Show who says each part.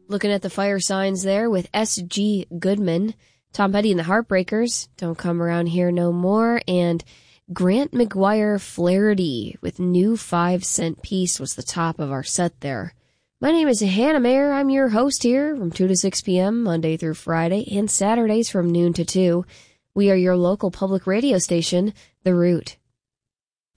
Speaker 1: Looking at the fire signs there with S.G. Goodman, Tom Petty and the Heartbreakers, Don't Come Around Here No More, and Grant McGuire Flaherty with New 5-Cent Piece was the top of our set there. My name is Hannah Mayer. I'm your host here from 2 to 6 p.m. Monday through Friday and Saturdays from noon to 2. We are your local public radio station, The Root.